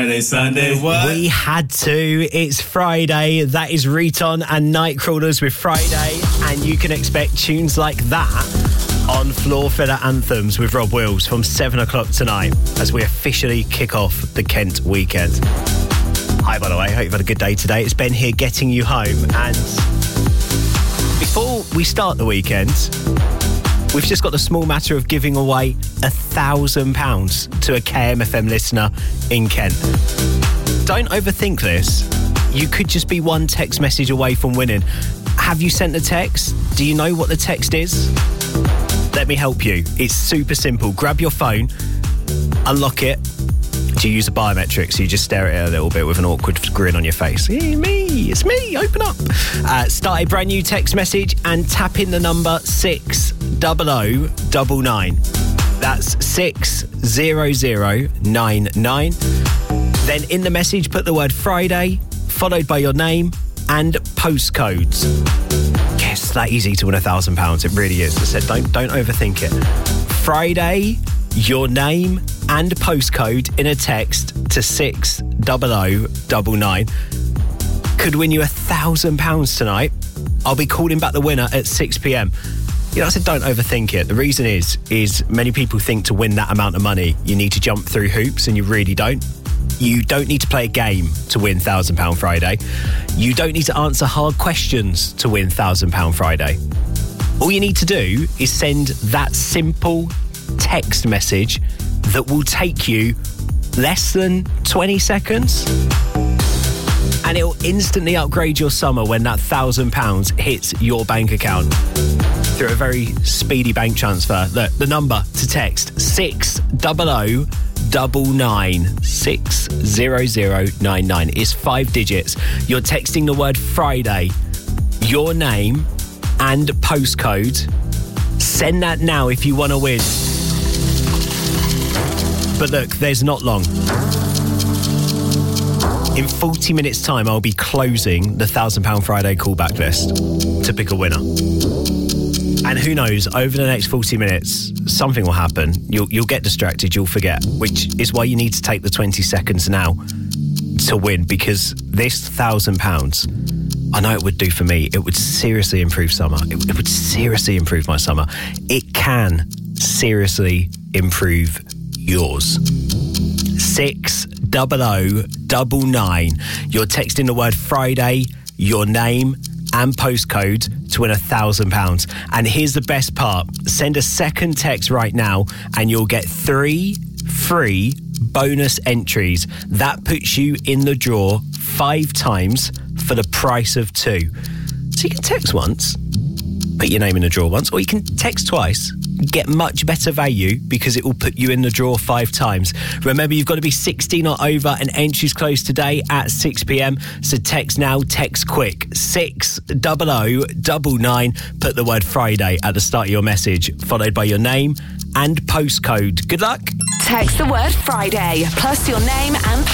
Sunday, what? We had to. It's Friday. That is Riton and Nightcrawlers with Friday. And you can expect tunes like that on Floor Filler Anthems with Rob Wills from 7 o'clock tonight as we officially kick off the Kent weekend. Hi, by the way. Hope you've had a good day today. It's Ben here getting you home. And before we start the weekend, we've just got the small matter of giving away £1,000 to a KMFM listener in Kent. Don't overthink this. You could just be one text message away from winning. Have you sent the text? Do you know what the text is? Let me help you. It's super simple. Grab your phone, unlock it. Do you use a biometric? So you just stare at it a little bit with an awkward grin on your face. It's me, open up. Start a brand new text message and tap in the number 60099. That's 60099. Then in the message, put the word Friday, followed by your name and postcodes. Yes, it's that easy to win £1,000. It really is. I said, don't overthink it. Friday, your name and postcode in a text to 60099 could win you £1,000 tonight. I'll be calling back the winner at 6 p.m. You know, I said don't overthink it. The reason is many people think to win that amount of money you need to jump through hoops, and you really don't. You don't need to play a game to win £1,000 Friday. You don't need to answer hard questions to win £1,000 Friday. All you need to do is send that simple text message that will take you less than 20 seconds. And it'll instantly upgrade your summer when that £1,000 hits your bank account through a very speedy bank transfer. Look, the number to text 60099. 60099 is 5 digits. You're texting the word Friday, your name and postcode. Send that now if you want to win. But look, there's not long. In 40 minutes' time, I'll be closing the £1,000 Friday callback list to pick a winner. And who knows, over the next 40 minutes, something will happen. You'll get distracted, you'll forget, which is why you need to take the 20 seconds now to win, because this £1,000, I know it would do for me. It would seriously improve summer. It would seriously improve my summer. It can seriously improve yours. 60099. You're texting the word Friday, your name and postcode to win £1,000. And here's the best part. Send a second text right now and you'll get 3 free bonus entries. That puts you in the draw 5 times for the price of 2. So you can text once, put your name in the draw once, or you can text twice, get much better value because it will put you in the draw 5 times. Remember, you've got to be 16 or over, and entries close today at 6 p.m. So text now, text quick. 60099. Put the word Friday at the start of your message, followed by your name and postcode. Good luck. Text the word Friday plus your name and